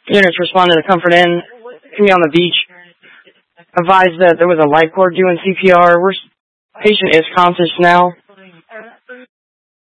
Units responded to Comfort Inn. Can be on the beach. Advised that there was a life cord doing CPR. Patient is conscious now.